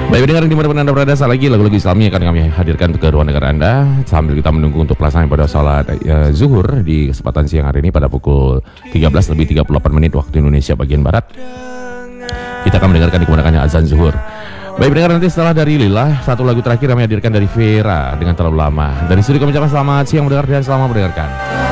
Baik pendengar dimanapun Anda berada, saat lagi lagu-lagu Islami akan kami hadirkan ke ruang dengar Anda sambil kita menunggu untuk pelaksanaan pada salat zuhur di kesempatan siang hari ini pada pukul 13:38 waktu Indonesia bagian Barat. Kita akan mendengarkan dikumandangkannya azan zuhur. Baik pendengar, nanti setelah dari Lillah, satu lagu terakhir kami hadirkan dari Vera dengan Terlalu Lama. Dari studio kami ucapkan selamat siang mendengar dan selamat mendengarkan.